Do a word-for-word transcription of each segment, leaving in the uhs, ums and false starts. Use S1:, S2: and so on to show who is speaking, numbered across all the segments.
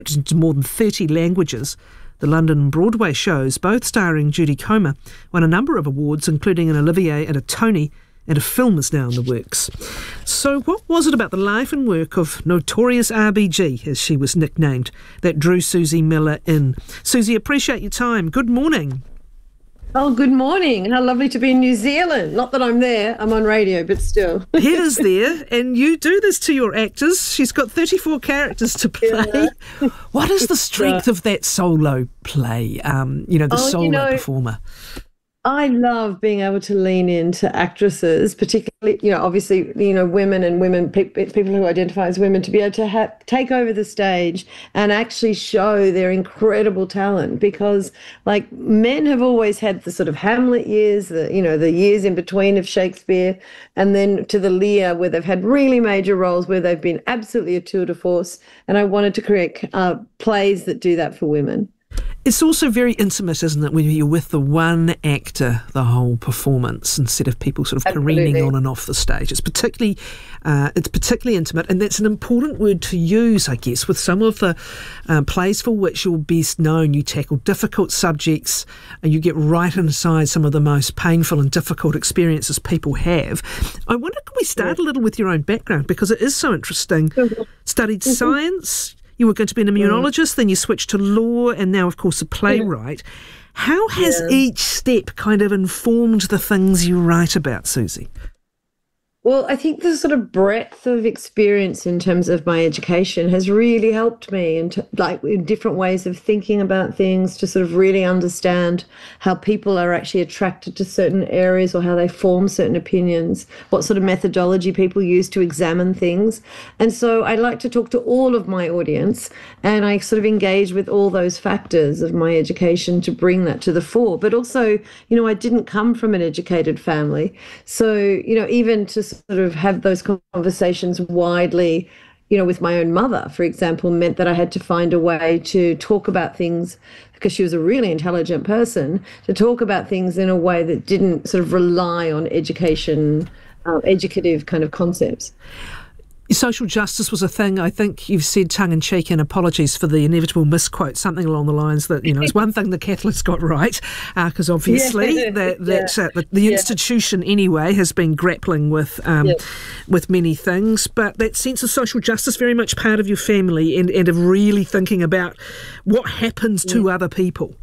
S1: into more than thirty languages. The London and Broadway shows, both starring Judy Comer, won a number of awards, including an Olivier and a Tony, and a film is now in the works. So what was it about the life and work of Notorious R B G, as she was nicknamed, that drew Susie Miller in? Susie, appreciate your time. Good morning.
S2: Oh, good morning. How lovely to be in New Zealand. Not that I'm there, I'm on radio, but still.
S1: Heather's there, and you do this to your actors. She's got thirty-four characters to play. Yeah. What is the strength of that solo play, um, you know, the oh, solo you know, performer?
S2: I love being able to lean into actresses, particularly, you know, obviously, you know, women and women, pe- people who identify as women, to be able to ha- take over the stage and actually show their incredible talent. Because, like, men have always had the sort of Hamlet years, the, you know, the years in between of Shakespeare, and then to the Lear, where they've had really major roles, where they've been absolutely a tour de force. And I wanted to create uh, plays that do that for women.
S1: It's also very intimate, isn't it, when you're with the one actor the whole performance instead of people sort of Absolutely. careening on and off the stage. It's particularly, uh, it's particularly intimate, and that's an important word to use, I guess, with some of the um, plays for which you're best known. You tackle difficult subjects, and you get right inside some of the most painful and difficult experiences people have. I wonder, could we start yeah. a little with your own background, because it is so interesting. Mm-hmm. Studied mm-hmm. science. You were going to be an immunologist, then you switched to law, and now, of course, a playwright. Yeah. How has yeah. each step kind of informed the things you write about, Susie?
S2: Well, I think the sort of breadth of experience in terms of my education has really helped me in t- like in different ways of thinking about things, to sort of really understand how people are actually attracted to certain areas or how they form certain opinions, what sort of methodology people use to examine things. And so I like to talk to all of my audience, and I sort of engage with all those factors of my education to bring that to the fore. But also, you know, I didn't come from an educated family. So, you know, even to sort of have those conversations widely, you know, with my own mother, for example, meant that I had to find a way to talk about things, because she was a really intelligent person, to talk about things in a way that didn't sort of rely on education, uh, educative kind of concepts.
S1: Social justice was a thing. I think you've said tongue-in-cheek, and apologies for the inevitable misquote, something along the lines that, you know, it's one thing the Catholics got right, because uh, obviously yeah. that, that yeah. uh, the, the institution yeah. anyway has been grappling with um, yeah. with many things, but that sense of social justice very much part of your family, and, and of really thinking about what happens yeah. to other people.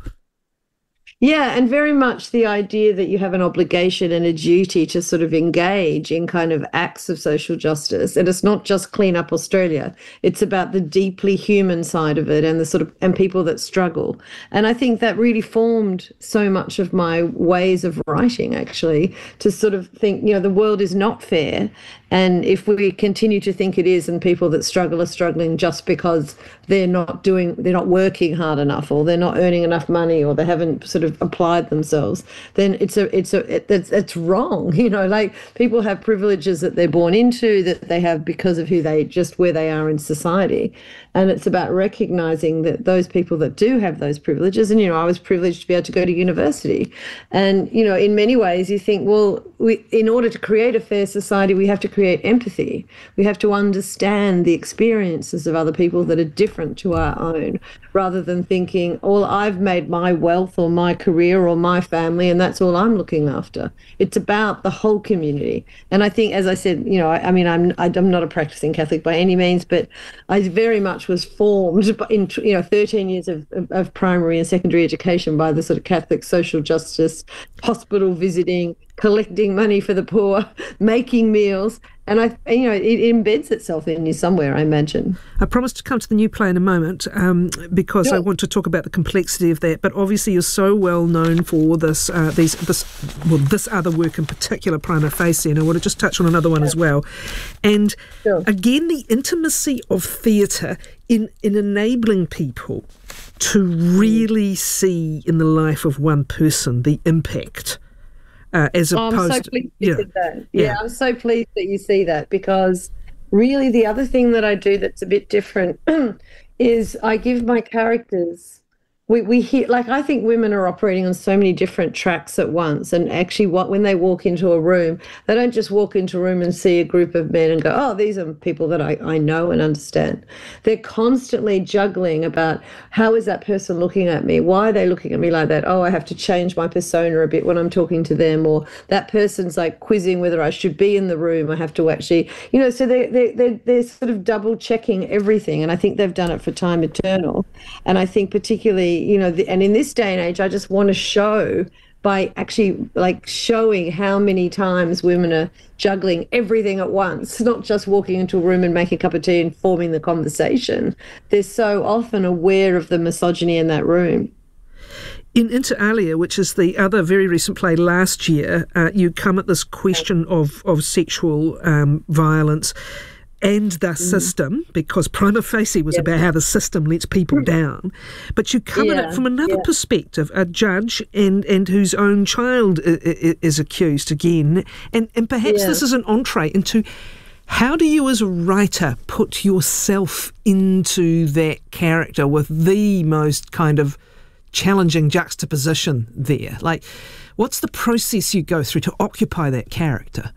S2: Yeah, and very much the idea that you have an obligation and a duty to sort of engage in kind of acts of social justice. And it's not just Clean Up Australia. It's about the deeply human side of it, and the sort of and people that struggle. And I think that really formed so much of my ways of writing, actually, to sort of think, you know, the world is not fair. And if we continue to think it is, and people that struggle are struggling just because they're not doing, they're not working hard enough, or they're not earning enough money, or they haven't sort of applied themselves, then it's a, it's a, it, it's, it's wrong. You know, like, people have privileges that they're born into, that they have because of who they, just where they are in society. And it's about recognizing that those people that do have those privileges, and, you know, I was privileged to be able to go to university. And, you know, in many ways you think, well, we, in order to create a fair society, we have to create empathy. We have to understand the experiences of other people that are different to our own, rather than thinking, well, I've made my wealth or my career or my family, and that's all I'm looking after. It's about the whole community. And I think, as I said, you know, I, I mean, I'm I'm not a practicing Catholic by any means, but I very much was formed in, you know, thirteen years of, of, of primary and secondary education by the sort of Catholic social justice, hospital visiting, collecting money for the poor, making meals. And I, you know, it, it embeds itself in you somewhere, I imagine.
S1: I promise to come to the new play in a moment, um, because yeah. I want to talk about the complexity of that. But obviously, you're so well known for this, uh, these, this, well, this other work in particular, Prima Facie, and I want to just touch on another one yeah. as well. And sure. again, the intimacy of theatre in in enabling people to really see in the life of one person the impact. Uh, as
S2: oh,
S1: opposed
S2: I'm so pleased
S1: to,
S2: you did that. Yeah, yeah, I'm so pleased that you see that, because really the other thing that I do that's a bit different is I give my characters we we hear, like, I think women are operating on so many different tracks at once, and actually what when they walk into a room, they don't just walk into a room and see a group of men and go, oh, these are people that I, I know and understand. They're constantly juggling about, how is that person looking at me? Why are they looking at me like that? Oh, I have to change my persona a bit when I'm talking to them. Or that person's like quizzing whether I should be in the room. I have to actually, you know, so they they they're, they're sort of double checking everything, and I think they've done it for time eternal. And I think particularly, you know, the, and in this day and age, I just want to show by actually like showing how many times women are juggling everything at once, not just walking into a room and making a cup of tea and forming the conversation. They're so often aware of the misogyny in that room.
S1: In Inter Alia, which is the other very recent play last year, uh, you come at this question of, of sexual um, violence and the mm. system, because prima facie was yep. about how the system lets people down. But you come yeah. at it from another yeah. perspective, a judge and, and whose own child is, is accused again. And, and perhaps yeah. this is an entree into how do you as a writer put yourself into that character with the most kind of challenging juxtaposition there? Like, what's the process you go through to occupy that character?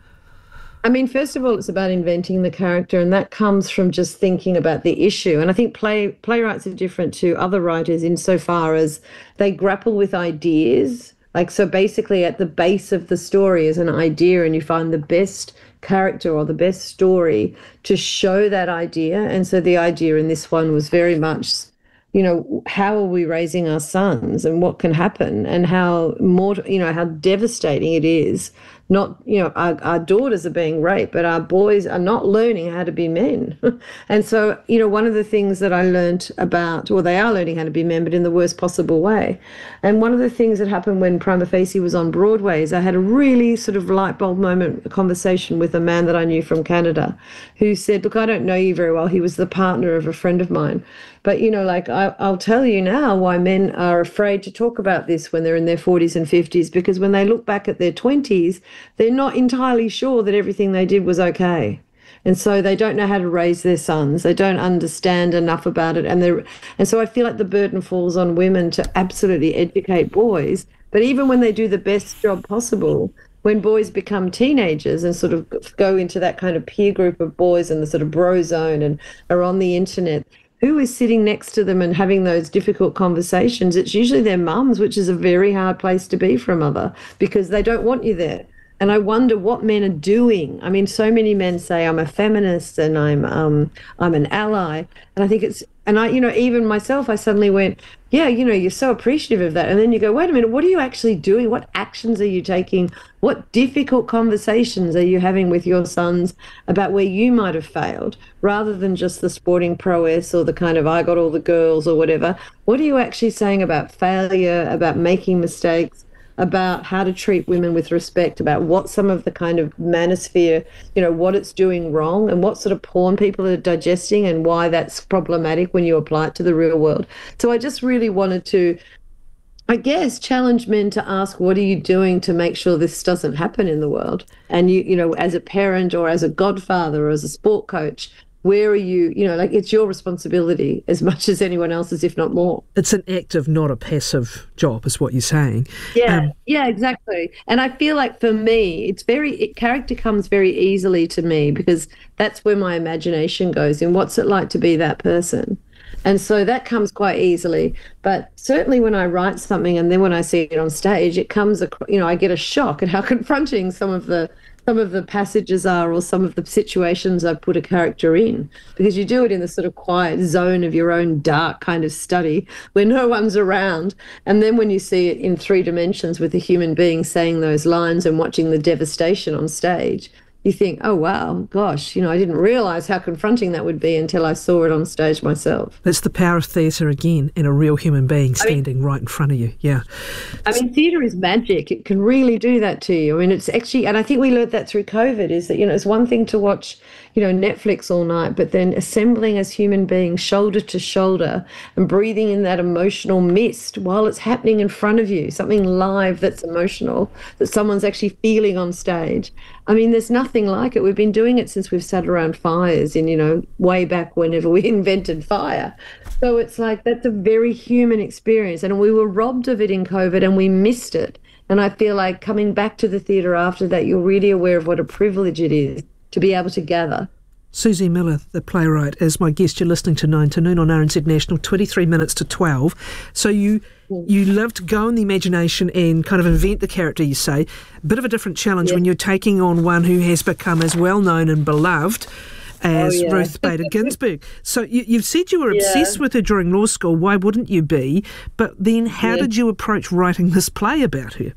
S2: I mean, first of all, it's about inventing the character, and that comes from just thinking about the issue. And I think play playwrights are different to other writers insofar as they grapple with ideas. Like, so basically at the base of the story is an idea, and you find the best character or the best story to show that idea. And so the idea in this one was very much, you know, how are we raising our sons and what can happen, and how more, you know, how devastating it is. Not, you know, our, our daughters are being raped, but our boys are not learning how to be men. And so, you know, one of the things that I learned about, well, they are learning how to be men, but in the worst possible way. And one of the things that happened when Prima Facie was on Broadway is I had a really sort of light bulb moment, a conversation with a man that I knew from Canada who said, look, I don't know you very well. He was the partner of a friend of mine. But, you know, like, I, I'll tell you now why men are afraid to talk about this when they're in their forties and fifties, because when they look back at their twenties, they're not entirely sure that everything they did was okay. And so they don't know how to raise their sons. They don't understand enough about it. And they're, and so I feel like the burden falls on women to absolutely educate boys. But even when they do the best job possible, when boys become teenagers and sort of go into that kind of peer group of boys in the sort of bro zone and are on the internet, who is sitting next to them and having those difficult conversations? It's usually their mums, which is a very hard place to be for a mother, because they don't want you there. And I wonder what men are doing. I mean, so many men say, I'm a feminist and I'm um, I'm an ally. And I think it's, and I, you know, even myself, I suddenly went, yeah, you know, you're so appreciative of that. And then you go, wait a minute, what are you actually doing? What actions are you taking? What difficult conversations are you having with your sons about where you might have failed, rather than just the sporting prowess or the kind of, I got all the girls or whatever? What are you actually saying about failure, about making mistakes, about how to treat women with respect, about what some of the kind of manosphere, you know, what it's doing wrong, and what sort of porn people are digesting, and why that's problematic when you apply it to the real world. So I just really wanted to, I guess, challenge men to ask, what are you doing to make sure this doesn't happen in the world? And you, you know, as a parent or as a godfather or as a sport coach, where are you, you know, like, it's your responsibility as much as anyone else's, if not more.
S1: It's an active, not a passive job, is what you're saying.
S2: Yeah, um, yeah, exactly. And I feel like for me, it's very, it, character comes very easily to me, because that's where my imagination goes in. What's it like to be that person? And so that comes quite easily. But certainly when I write something and then when I see it on stage, it comes, you know, I get a shock at how confronting some of the some of the passages are, or some of the situations I've put a character in, because you do it in the sort of quiet zone of your own dark kind of study where no one's around. And then when you see it in three dimensions with a human being saying those lines and watching the devastation on stage, you think, oh, wow, gosh, you know, I didn't realise how confronting that would be until I saw it on stage myself.
S1: That's the power of theatre again, and a real human being standing I mean, right in front of you, yeah.
S2: I mean, theatre is magic. It can really do that to you. I mean, it's actually, and I think we learned that through COVID, is that, you know, it's one thing to watch, you know, Netflix all night, but then assembling as human beings, shoulder to shoulder, and breathing in that emotional mist while it's happening in front of you, something live that's emotional, that someone's actually feeling on stage. I mean, there's nothing nothing like it. We've been doing it since we've sat around fires in, you know, way back whenever we invented fire. So it's like, that's a very human experience. And we were robbed of it in COVID and we missed it. And I feel like coming back to the theatre after that, you're really aware of what a privilege it is to be able to gather.
S1: Susie Miller, the playwright, is my guest. You're listening to nine to noon on R N Z National, twenty-three minutes to twelve. So you you love to go in the imagination and kind of invent the character, you say. A bit of a different challenge
S2: yeah.
S1: when you're taking on one who has become as well known and beloved as
S2: oh, yeah.
S1: Ruth Bader Ginsburg. So you, you've said you were
S2: yeah.
S1: obsessed with her during law school. Why wouldn't you be? But then how yeah. did you approach writing this play about her?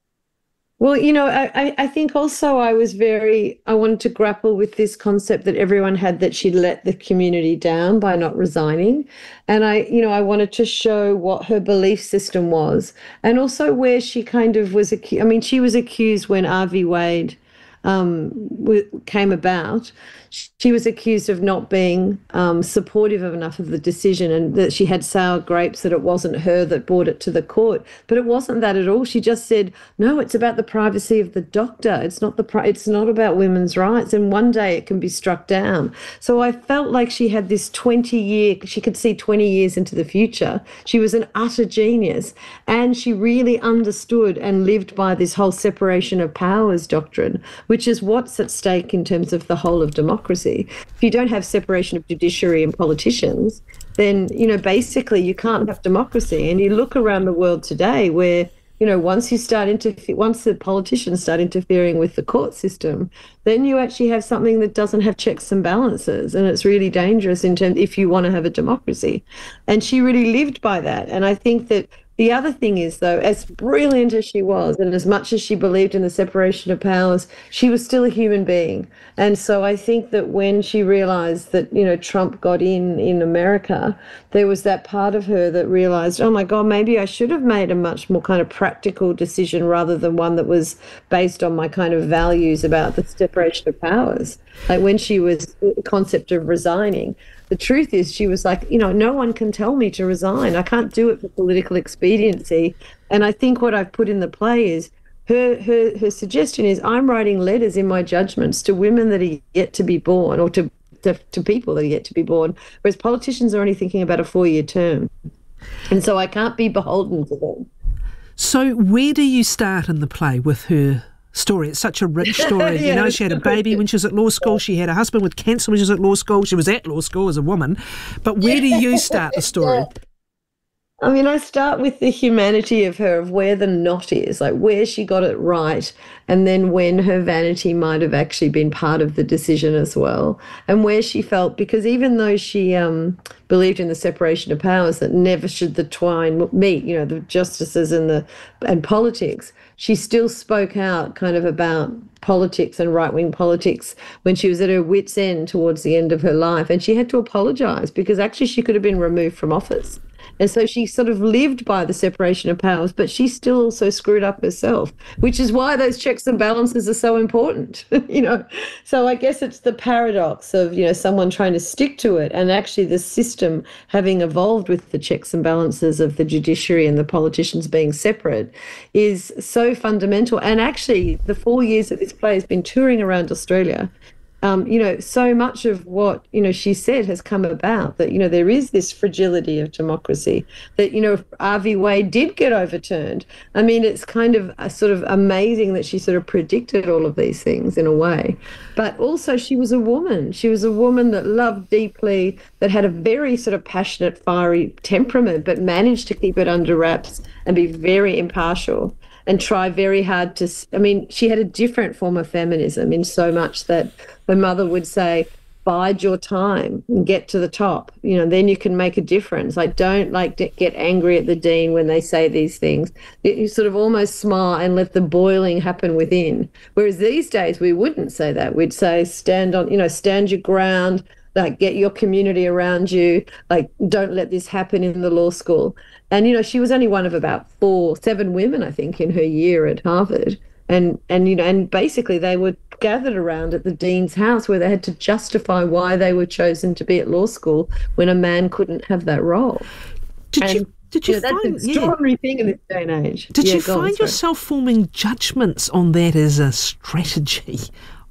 S2: Well, you know, I, I think also I was very, I wanted to grapple with this concept that everyone had that she'd let the community down by not resigning. And I, you know, I wanted to show what her belief system was and also where she kind of was, acu- I mean, she was accused when R V Wade um, w- came about. She was accused of not being um, supportive of enough of the decision and that she had sour grapes, that it wasn't her that brought it to the court. But it wasn't that at all. She just said, no, it's about the privacy of the doctor. It's not the pri- it's not about women's rights. And one day it can be struck down. So I felt like she had this twenty year, she could see twenty years into the future. She was an utter genius. And she really understood and lived by this whole separation of powers doctrine, which is what's at stake in terms of the whole of democracy. If you don't have separation of judiciary and politicians, then, you know, basically you can't have democracy. And you look around the world today where, you know, once you start interfe- once the politicians start interfering with the court system, then you actually have something that doesn't have checks and balances. And it's really dangerous in terms if you want to have a democracy. And she really lived by that. And I think that the other thing is, though, as brilliant as she was and as much as she believed in the separation of powers, she was still a human being. And so I think that when she realized that, you know, Trump got in in America, there was that part of her that realized, oh, my God, maybe I should have made a much more kind of practical decision rather than one that was based on my kind of values about the separation of powers. Like when she was the concept of resigning. The truth is she was like, you know, no one can tell me to resign. I can't do it for political expediency. And I think what I've put in the play is her her her suggestion is I'm writing letters in my judgments to women that are yet to be born or to, to, to people that are yet to be born, whereas politicians are only thinking about a four-year term. And so I can't be beholden to them.
S1: So where do you start in the play with her story? It's such a rich story. yeah, you know, she had a baby when she was at law school. She had a husband with cancer when she was at law school. She was at law school as a woman. But where do you start the story?
S2: I mean, I start with the humanity of her, of where the knot is, like where she got it right, and then when her vanity might have actually been part of the decision as well, and where she felt, because even though she um, believed in the separation of powers, that never should the twine meet, you know, the justices and the and politics, she still spoke out kind of about politics and right-wing politics when she was at her wit's end towards the end of her life, and she had to apologise because actually she could have been removed from office. And so she sort of lived by the separation of powers, but she still also screwed up herself, which is why those checks and balances are so important, you know. So I guess it's the paradox of, you know, someone trying to stick to it and actually the system having evolved with the checks and balances of the judiciary and the politicians being separate is so fundamental. And actually the four years that this play has been touring around Australia, Um, you know, so much of what, you know, she said has come about that, you know, there is this fragility of democracy that, you know, R V Wade did get overturned. I mean, it's kind of a sort of amazing that she sort of predicted all of these things in a way. But also she was a woman. She was a woman that loved deeply, that had a very sort of passionate, fiery temperament, but managed to keep it under wraps and be very impartial. And try very hard to, I mean, she had a different form of feminism in so much that her mother would say, bide your time and get to the top, you know, then you can make a difference. Like, don't like get angry at the dean when they say these things. You sort of almost smile and let the boiling happen within. Whereas these days we wouldn't say that. We'd say, stand on, you know, stand your ground, like get your community around you, like don't let this happen in the law school. And, you know, she was only one of about four, seven women, I think, in her year at Harvard. And, and you know, and basically they were gathered around at the dean's house where they had to justify why they were chosen to be at law school when a man couldn't have that role.
S1: Did
S2: and,
S1: you Did you,
S2: you know,
S1: find
S2: that's an extraordinary
S1: yeah.
S2: thing in this day and age?
S1: Did
S2: yeah,
S1: you
S2: find
S1: on, yourself forming judgments on that as a strategy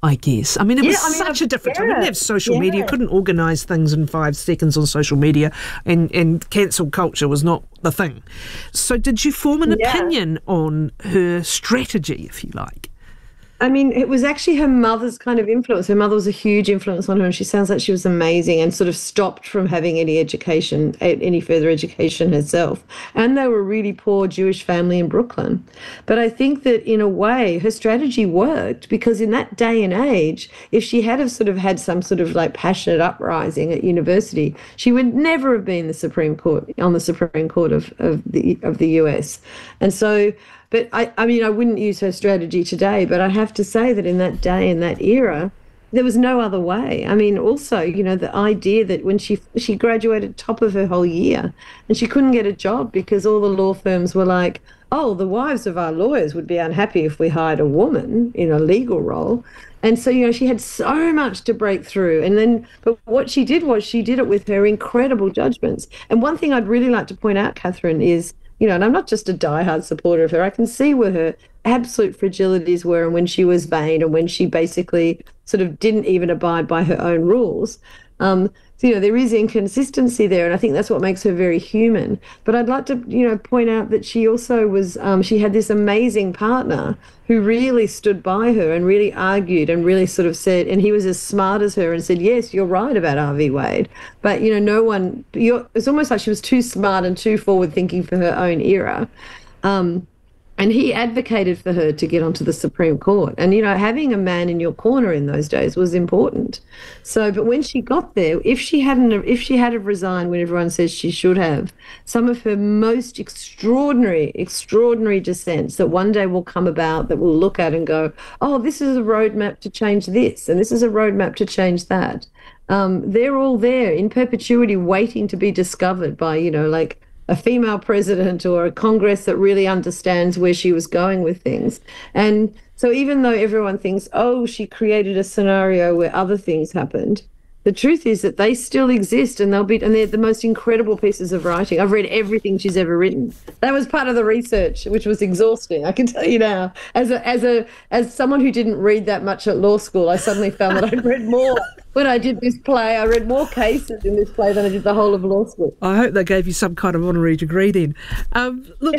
S1: I guess. I mean, it
S2: Yeah,
S1: was
S2: I mean,
S1: such
S2: I-
S1: a different time. We didn't
S2: yeah,
S1: have social media,
S2: yeah.
S1: couldn't organise things in five seconds on social media, and, and cancel culture was not the thing. So did you form an
S2: Yeah.
S1: opinion on her strategy, if you like?
S2: I mean, it was actually her mother's kind of influence. Her mother was a huge influence on her, and she sounds like she was amazing and sort of stopped from having any education, any further education herself. And they were a really poor Jewish family in Brooklyn. But I think that in a way, her strategy worked, because in that day and age, if she had have sort of had some sort of like passionate uprising at university, she would never have been the Supreme Court on the Supreme Court of, of the of the U S. And so But I, I mean, I wouldn't use her strategy today, but I have to say that in that day, in that era, there was no other way. I mean, also, you know, the idea that when she she graduated top of her whole year and she couldn't get a job because all the law firms were like, oh, the wives of our lawyers would be unhappy if we hired a woman in a legal role. And so, you know, she had so much to break through. And then, but what she did was she did it with her incredible judgments. And one thing I'd really like to point out, Catherine, is, you know, and I'm not just a diehard supporter of her, I can see where her absolute fragilities were and when she was vain and when she basically sort of didn't even abide by her own rules. Um, so, you know, there is inconsistency there, and I think that's what makes her very human. But I'd like to, you know, point out that she also was, um, she had this amazing partner who really stood by her and really argued and really sort of said, and he was as smart as her and said, yes, you're right about R V Wade. But, you know, no one, you're, it's almost like she was too smart and too forward thinking for her own era. Um, And he advocated for her to get onto the Supreme Court. And, you know, having a man in your corner in those days was important. So, but when she got there, if she hadn't, if she had have resigned when everyone says she should have, some of her most extraordinary, extraordinary dissents that one day will come about that we'll look at and go, oh, this is a roadmap to change this, and this is a roadmap to change that. Um, they're all there in perpetuity waiting to be discovered by, you know, like, a female president or a Congress that really understands where she was going with things. And so even though everyone thinks, oh, she created a scenario where other things happened, the truth is that they still exist, and they'll be, and they're the most incredible pieces of writing. I've read everything she's ever written. That was part of the research, which was exhausting. I can tell you now, as a as a as someone who didn't read that much at law school, I suddenly found that I'd read more when I did this play. I read more cases in this play than I did the whole of law school.
S1: I hope they gave you some kind of honorary degree then. Um, look,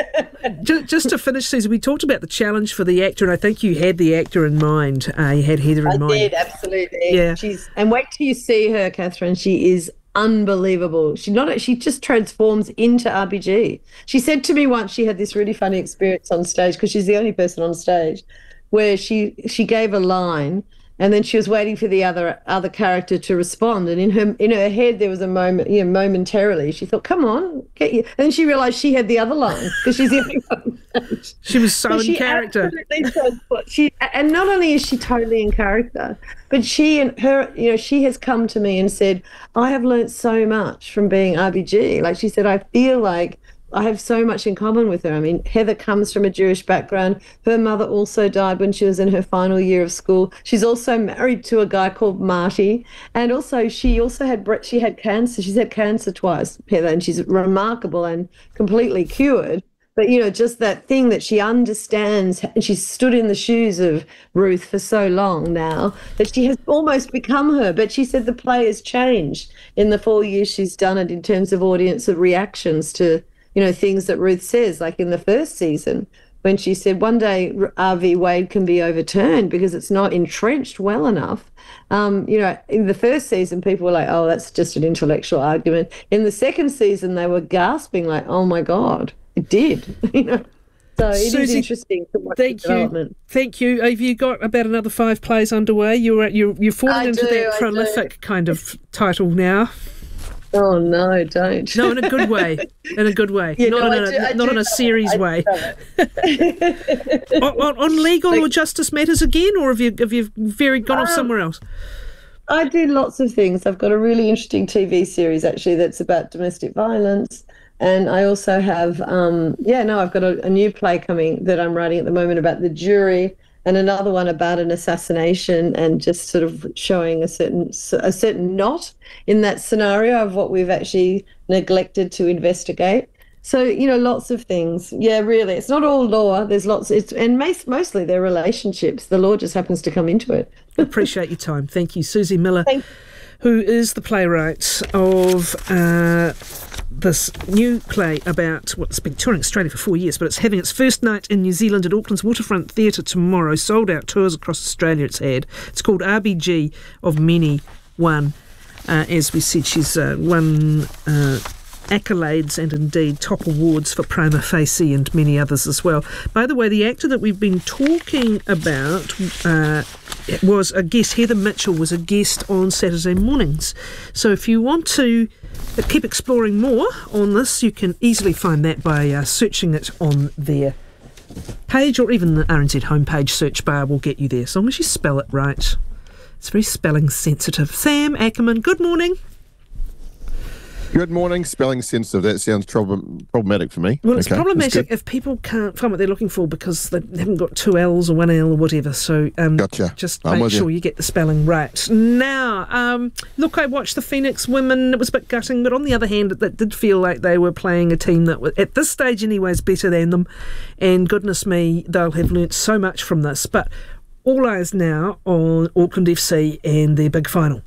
S1: just, just to finish, Susan, we talked about the challenge for the actor, and I think you had the actor in mind. Uh, you had Heather in
S2: I
S1: mind.
S2: did, absolutely.
S1: Yeah.
S2: She's, and wait till you see her, Catherine. She is unbelievable. She not she just transforms into R B G. She said to me once she had this really funny experience on stage, because she's the only person on stage, where she she gave a line and then she was waiting for the other other character to respond, and in her in her head there was a moment, you know, momentarily she thought, come on, get you, and then she realized she had the other line because she's the only one.
S1: She was so, so in character.
S2: She, and not only is she totally in character, but she and her, you know, she has come to me and said, I have learnt so much from being R B G. Like she said, I feel like I have so much in common with her. I mean, Heather comes from a Jewish background. Her mother also died when she was in her final year of school. She's also married to a guy called Marty. And also, she also had she had cancer. She's had cancer twice, Heather, and she's remarkable and completely cured. But, you know, just that thing that she understands, and she's stood in the shoes of Ruth for so long now that she has almost become her. But she said the play has changed in the four years she's done it in terms of audience of reactions to, you know, things that Ruth says, like in the first season, when she said one day R V Wade can be overturned because it's not entrenched well enough. Um, you know, in the first season, people were like, oh, that's just an intellectual argument. In the second season, they were gasping like, oh, my God, it did, you know. So it
S1: Susie,
S2: is interesting to watch
S1: thank
S2: the development.
S1: You. Thank you. Have you got about another five plays underway? You're you're you're falling
S2: I
S1: into
S2: do,
S1: that
S2: I
S1: prolific
S2: do.
S1: kind of title now.
S2: Oh, no, don't.
S1: No, in a good way. In a good way.
S2: Yeah,
S1: not
S2: no,
S1: in
S2: I
S1: a,
S2: do- I
S1: not
S2: do
S1: in a
S2: love
S1: series
S2: it. I
S1: way.
S2: do love
S1: on, on, on legal
S2: Like-
S1: or justice matters again, or have you have you very gone off
S2: Um,
S1: somewhere else?
S2: I do lots of things. I've got a really interesting T V series, actually, that's about domestic violence. And I also have, um, yeah, no, I've got a, a new play coming that I'm writing at the moment about the jury, and another one about an assassination, and just sort of showing a certain a certain knot in that scenario of what we've actually neglected to investigate. So, you know, lots of things. Yeah, really. It's not all law. There's lots. It's and mostly they're relationships. The law just happens to come into it.
S1: Appreciate your time. Thank you, Susie Miller,
S2: Thank
S1: who is the playwright of uh, this new play about what's been touring Australia for four years, but it's having its first night in New Zealand at Auckland's Waterfront Theatre tomorrow. Sold out tours across Australia it's had. It's called R B G of Many One. Uh, as we said, she's uh, won uh, accolades and indeed top awards for Prima Facie and many others as well. By the way, the actor that we've been talking about uh, was a guest. Heather Mitchell was a guest on Saturday mornings. So if you want to keep exploring more on this, you can easily find that by uh, searching it on their page, or even the R N Z homepage search bar will get you there, as long as you spell it right. It's very spelling sensitive. Sam Ackerman, good morning.
S3: Good morning. Spelling sensitive. That sounds prob- problematic for me.
S1: Well, it's
S3: okay,
S1: problematic if people can't find what they're looking for because they haven't got two L's or one L or whatever. So um,
S3: gotcha.
S1: just
S3: I'm
S1: make
S3: with
S1: sure
S3: you.
S1: you get the spelling right. Now, um, look, I watched the Phoenix women. It was a bit gutting, but on the other hand, that did feel like they were playing a team that, was, at this stage anyways, better than them. And goodness me, they'll have learnt so much from this. But all eyes now on Auckland F C and their big final.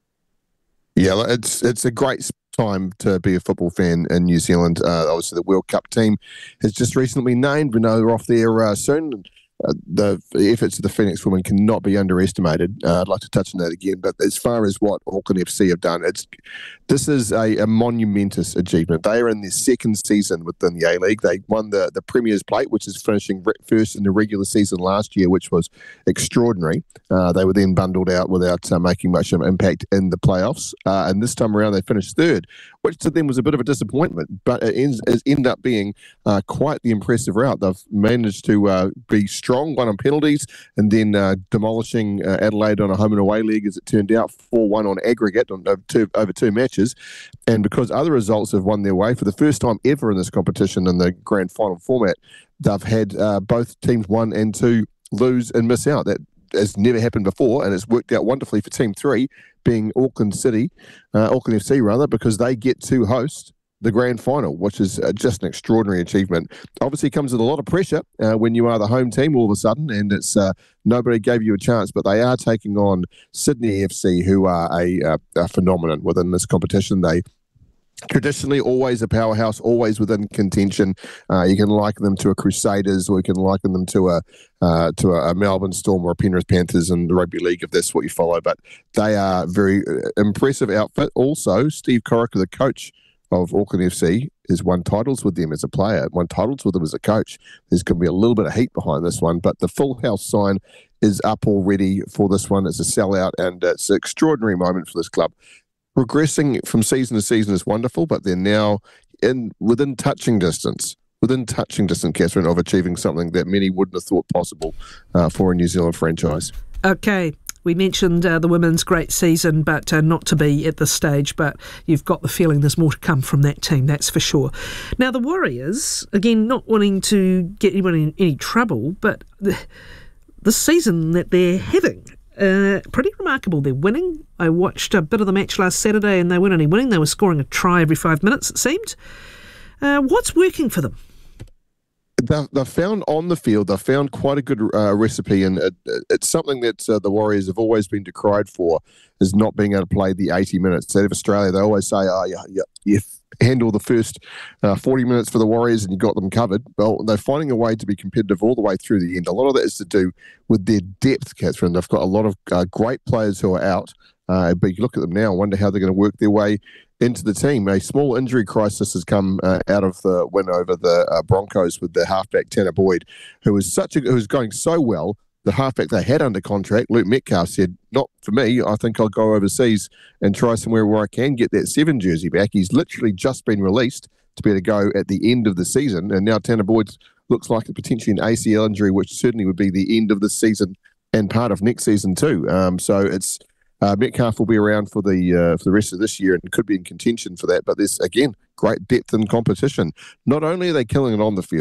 S3: Yeah, it's it's a great time to be a football fan in New Zealand. Uh, obviously, the World Cup team has just recently been named. We know they're off there uh, soon. Uh, the efforts of the Phoenix women cannot be underestimated. Uh, I'd like to touch on that again. But as far as what Auckland F C have done, it's this is a, a monumentous achievement. They are in their second season within the A-League. They won the, the Premier's Plate, which is finishing re- first in the regular season last year, which was extraordinary. Uh, they were then bundled out without uh, making much of an impact in the playoffs. Uh, and this time around, they finished third, which to them was a bit of a disappointment. But it ends, it ended up being uh, quite the impressive route. They've managed to uh, be strong, one on penalties, and then uh, demolishing uh, Adelaide on a home and away league, as it turned out, four one on aggregate on over two, over two matches. And because other results have won their way for the first time ever in this competition in the grand final format, they've had uh, both teams one and two lose and miss out. That has never happened before, and it's worked out wonderfully for Team three, being Auckland City, uh, Auckland F C rather, because they get to host the grand final, which is uh, just an extraordinary achievement. Obviously comes with a lot of pressure uh, when you are the home team all of a sudden, and it's uh, nobody gave you a chance, but they are taking on Sydney F C, who are a, a, a phenomenon within this competition. They traditionally always a powerhouse, always within contention. Uh, you can liken them to a Crusaders, or you can liken them to a uh, to a, a Melbourne Storm or a Penrith Panthers in the rugby league, if that's what you follow. But they are a very uh, impressive outfit. Also, Steve Corica, the coach of Auckland F C, has won titles with them as a player, won titles with them as a coach. There's going to be a little bit of heat behind this one, but the full house sign is up already for this one. It's a sellout, and it's an extraordinary moment for this club. Progressing from season to season is wonderful, but they're now in within touching distance, within touching distance, Catherine, of achieving something that many wouldn't have thought possible uh, for a New Zealand franchise.
S1: Okay. We mentioned uh, the women's great season, but uh, not to be at this stage, but you've got the feeling there's more to come from that team, that's for sure. Now, the Warriors, again, not wanting to get anyone in any trouble, but the, the season that they're having, uh, pretty remarkable. They're winning. I watched a bit of the match last Saturday, and they weren't only winning, they were scoring a try every five minutes, it seemed. Uh, what's working for them?
S3: They've, they've found on the field, they've found quite a good uh, recipe, and it, it's something that uh, the Warriors have always been decried for, is not being able to play the eighty minutes. Out of Australia, they always say, oh, yeah, yeah, you handle the first uh, forty minutes for the Warriors and you got them covered. Well, they're finding a way to be competitive all the way through the end. A lot of that is to do with their depth, Catherine. They've got a lot of uh, great players who are out, uh, but you look at them now and wonder how they're going to work their way into the team. A small injury crisis has come uh, out of the win over the uh, Broncos with the halfback Tanner Boyd, who was such a who was going so well. The halfback they had under contract, Luke Metcalf, said, "Not for me. I think I'll go overseas and try somewhere where I can get that seven jersey back." He's literally just been released to be able to go at the end of the season, and now Tanner Boyd looks like a potentially an A C L injury, which certainly would be the end of the season and part of next season too. Um, so it's. Uh, Metcalf will be around for the uh, for the rest of this year and could be in contention for that. But there's, again, great depth and competition. Not only are they killing it on the field,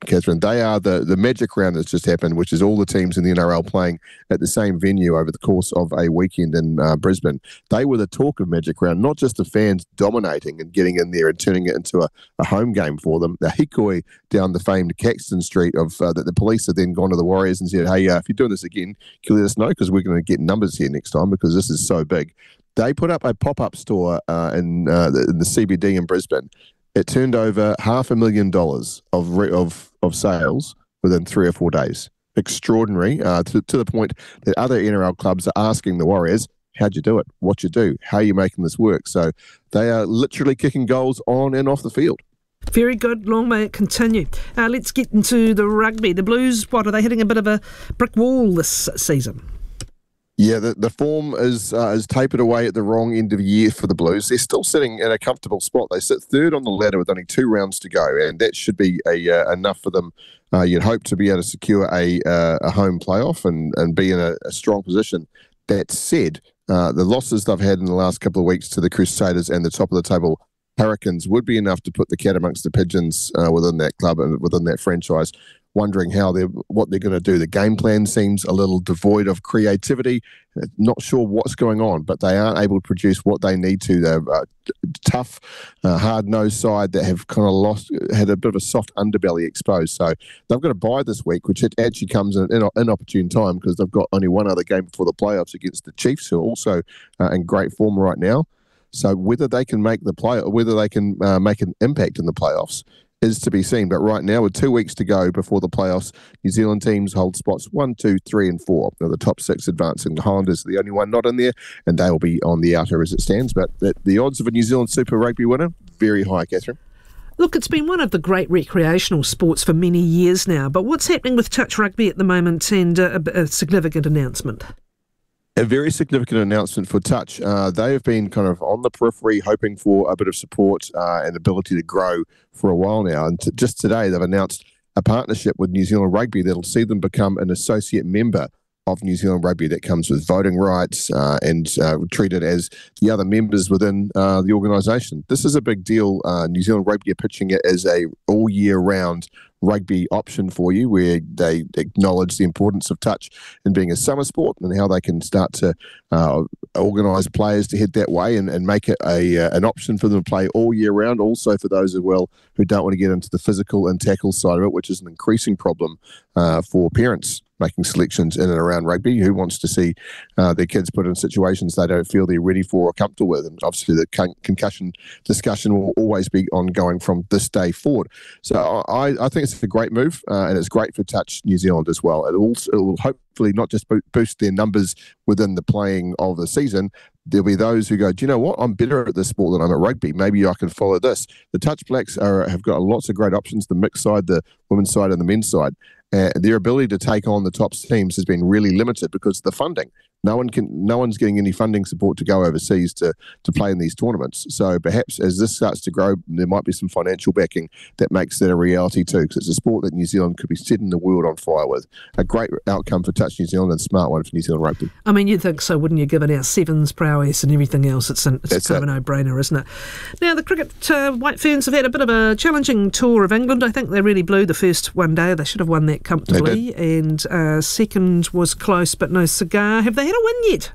S3: Catherine. They are the, the Magic Round that's just happened, which is all the teams in the N R L playing at the same venue over the course of a weekend in uh, Brisbane. They were the talk of Magic Round, not just the fans dominating and getting in there and turning it into a, a home game for them. The hikoi down the famed Caxton Street of uh, that the police have then gone to the Warriors and said, hey, uh, if you're doing this again, can you let us know, because we're going to get numbers here next time because this is so big. They put up a pop-up store uh, in, uh, the, in the C B D in Brisbane. It turned over half a million dollars of re- of of sales within three or four days. Extraordinary, uh, to, to the point that other N R L clubs are asking the Warriors, how'd you do it? What you do? How are you making this work? So they are literally kicking goals on and off the field.
S1: Very good. Long may it continue. Uh, let's get into the rugby. The Blues, what, are they hitting a bit of a brick wall this season?
S3: Yeah, the, the form is uh, is tapered away at the wrong end of the year for the Blues. They're still sitting in a comfortable spot. They sit third on the ladder with only two rounds to go, and that should be a uh, enough for them. Uh, you'd hope to be able to secure a uh, a home playoff and, and be in a, a strong position. That said, uh, the losses they've had in the last couple of weeks to the Crusaders and the top of the table Hurricanes would be enough to put the cat amongst the pigeons uh, within that club and within that franchise. Wondering how they're what they're going to do. The game plan seems a little devoid of creativity. Not sure what's going on, but they aren't able to produce what they need to. They're a tough, uh, hard-nosed side that have kind of lost, had a bit of a soft underbelly exposed. So they've got a bye this week, which it actually comes in an inopportune time because they've got only one other game before the playoffs against the Chiefs, who are also uh, in great form right now. So whether they can make the play, whether they can uh, make an impact in the playoffs is to be seen. But right now, with two weeks to go before the playoffs, New Zealand teams hold spots one, two, three, and four. Now, the top six advancing. The Highlanders are the only one not in there, and they will be on the outer as it stands. But the, the odds of a New Zealand Super Rugby winner, very high, Catherine.
S1: Look, it's been one of the great recreational sports for many years now. But what's happening with touch rugby at the moment, and a, a significant announcement?
S3: A very significant announcement for touch. Uh, they have been kind of on the periphery, hoping for a bit of support uh, and ability to grow for a while now. And t- just today, they've announced a partnership with New Zealand Rugby that'll see them become an associate member of New Zealand Rugby. That comes with voting rights uh, and uh, treated as the other members within uh, the organisation. This is a big deal. Uh, New Zealand Rugby are pitching it as a all year round rugby option for you, where they acknowledge the importance of touch in being a summer sport and how they can start to uh, organise players to head that way and, and make it a uh, an option for them to play all year round. Also for those as well who don't want to get into the physical and tackle side of it, which is an increasing problem uh, for parents making selections in and around rugby, who wants to see uh, their kids put in situations they don't feel they're ready for or comfortable with. And obviously the con- concussion discussion will always be ongoing from this day forward. So I, I think it's a great move uh, and it's great for Touch New Zealand as well. It will, it will hopefully not just bo- boost their numbers within the playing of the season. There'll be those who go, do you know what? I'm better at this sport than I'm at rugby. Maybe I can follow this. The Touch Blacks are, have got lots of great options, the mixed side, the women's side and the men's side. Uh, their ability to take on the top teams has been really limited because of the funding. No one can, no one's getting any funding support to go overseas to to play in these tournaments. So perhaps as this starts to grow, there might be some financial backing that makes that a reality too, because it's a sport that New Zealand could be setting the world on fire with. A great outcome for Touch New Zealand and smart one for New Zealand Rugby.
S1: I mean, you'd think so, wouldn't you, given our sevens prowess and everything else? It's, an, it's kind of a no-brainer, isn't it? Now, the cricket uh, White Ferns have had a bit of a challenging tour of England. I think they really blew the first one day. They should have won that comfortably. And uh, second was close, but no cigar. Have they had a win yet?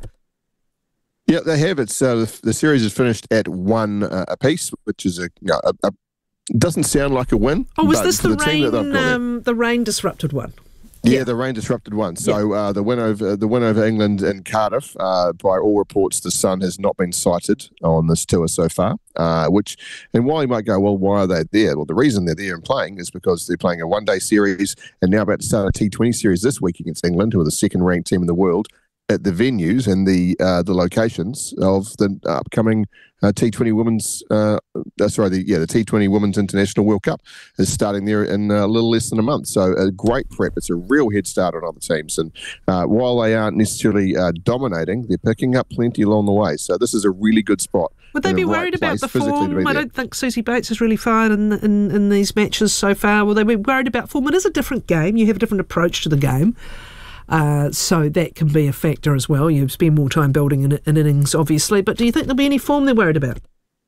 S3: Yeah, they have. It's uh, the, the series is finished at one uh, apiece, which is a, you know, a, a doesn't sound like a win.
S1: Oh, was this the, the rain? Um, the rain disrupted one.
S3: Yeah, yeah, the rain disrupted one. So yeah. uh, the win over the win over England in Cardiff, uh, by all reports, the sun has not been sighted on this tour so far. Uh, which, and while you might go, well, why are they there? Well, the reason they're there and playing is because they're playing a one-day series and now about to start a T twenty series this week against England, who are the second-ranked team in the world, at the venues and the uh, the locations of the upcoming uh, T twenty Women's, uh, uh, sorry, the, yeah, the T twenty Women's International World Cup is starting there in a little less than a month. So a great prep. It's a real head start on other teams. And uh, while they aren't necessarily uh, dominating, they're picking up plenty along the way. So this is a really good spot.
S1: Would they be
S3: right
S1: worried about the form? I
S3: there.
S1: don't think Susie Bates is really fired in, in, in these matches so far. Will they be worried about form? It is a different game. You have a different approach to the game. Uh, so that can be a factor as well. You spend more time building an, an innings, obviously. But do you think there'll be any form they're worried about?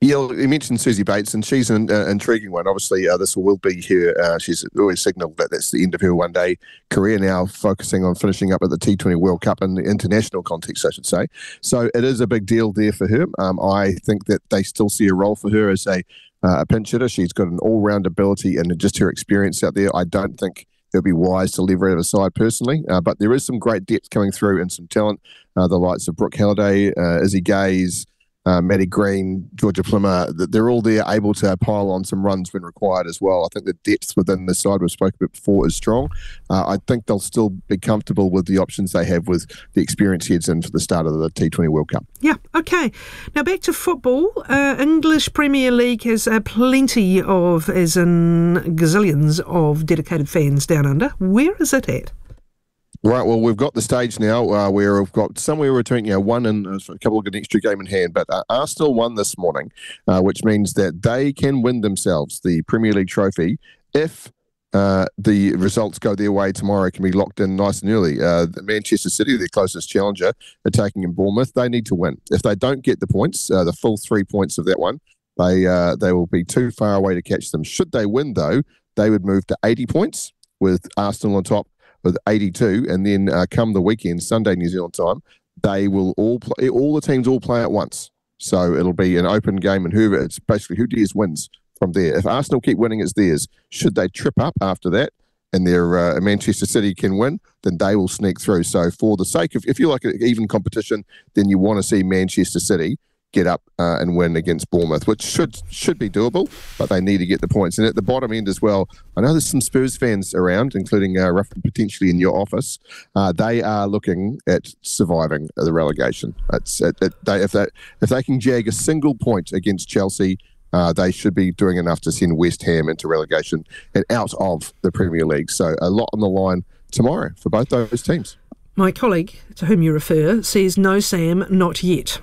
S3: Yeah, you mentioned Susie Bates, and she's an uh, intriguing one. Obviously, uh, this will be her. Uh, she's always signalled that that's the end of her one-day career now, focusing on finishing up at the T twenty World Cup in the international context, I should say. So it is a big deal there for her. Um, I think that they still see a role for her as a, uh, a pinch hitter. She's got an all-round ability and just her experience out there. I don't think it would be wise to leave her out of side personally, uh, but there is some great depth coming through and some talent. Uh, the likes of Brooke Halliday, uh, Izzy Gaze, Uh, Maddie Green, Georgia Plummer, they're all there able to pile on some runs when required as well. I think the depth within the side we've spoken about before is strong. Uh, I think they'll still be comfortable with the options they have with the experience heads in for the start of the T twenty World Cup.
S1: Yeah, okay. Now back to football. Uh, English Premier League has uh, plenty of, as in gazillions of dedicated fans down under. Where is it at?
S3: Right, well, we've got the stage now uh, where we've got somewhere between, you know, one and uh, a couple of an extra game in hand, but uh, Arsenal won this morning, uh, which means that they can win themselves the Premier League trophy if uh, the results go their way tomorrow. It can be locked in nice and early. Uh, the Manchester City, their closest challenger, attacking in Bournemouth, they need to win. If they don't get the points, uh, the full three points of that one, they uh, they will be too far away to catch them. Should they win, though, they would move to eighty points with Arsenal on top with eighty-two, and then uh, come the weekend, Sunday New Zealand time, they will all play, all the teams all play at once. So it'll be an open game, and whoever, it's basically who dares wins from there. If Arsenal keep winning, it's theirs. Should they trip up after that and their uh, Manchester City can win, then they will sneak through. So for the sake of, if you like an even competition, then you want to see Manchester City get up uh, and win against Bournemouth, which should should be doable, but they need to get the points. And at the bottom end as well, I know there's some Spurs fans around, including uh, potentially in your office. Uh, they are looking at surviving the relegation. It's it, it, they, if they if they can jag a single point against Chelsea, uh, they should be doing enough to send West Ham into relegation and out of the Premier League. So a lot on the line tomorrow for both those teams.
S1: My colleague, to whom you refer, says no, Sam, not yet.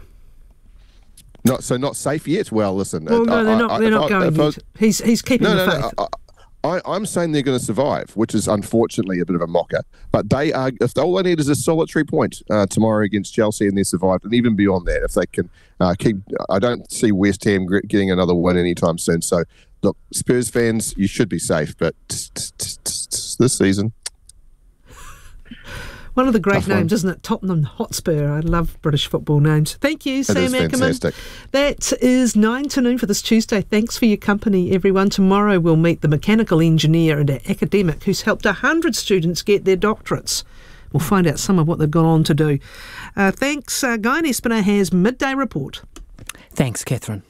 S3: Not so not safe yet. Well, listen.
S1: Well, no, they're not.
S3: I,
S1: they're
S3: I,
S1: not
S3: I,
S1: going yet. He's he's keeping
S3: no,
S1: the
S3: no,
S1: faith.
S3: No, I, I, I'm saying they're going to survive, which is unfortunately a bit of a mocker. But they are. If all they need is a solitary point uh, tomorrow against Chelsea, and they're survived, and even beyond that, if they can uh, keep, I don't see West Ham getting another win anytime soon. So, look, Spurs fans, you should be safe, but this season.
S1: One of the great
S3: Tough
S1: names,
S3: one.
S1: Isn't it? Tottenham Hotspur. I love British football names. Thank you, Sam
S3: is
S1: Ackerman.
S3: fantastic.
S1: That is nine to noon for this Tuesday. Thanks for your company, everyone. Tomorrow we'll meet the mechanical engineer and academic who's helped one hundred students get their doctorates. We'll find out some of what they've gone on to do. Uh, thanks. Uh, Guy Nespina has Midday Report.
S4: Thanks, Catherine.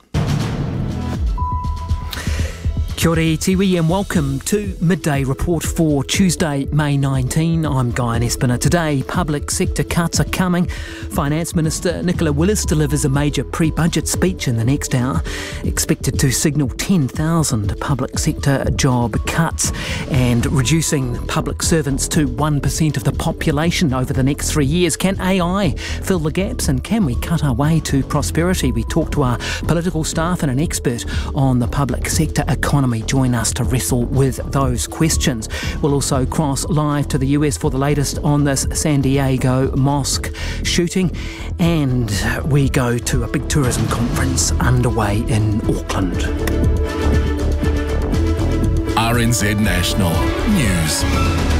S4: Kia ora iwi and welcome to Midday Report for Tuesday, May nineteenth. I'm Guy Nespina. Today, public sector cuts are coming. Finance Minister Nicola Willis delivers a major pre-budget speech in the next hour, expected to signal ten thousand public sector job cuts and reducing public servants to one percent of the population over the next three years. Can A I fill the gaps, and can we cut our way to prosperity? We talk to our political staff and an expert on the public sector economy. Join us to wrestle with those questions. We'll also cross live to the U S for the latest on this San Diego mosque shooting, and we go to a big tourism conference underway in Auckland.
S5: R N Z National News.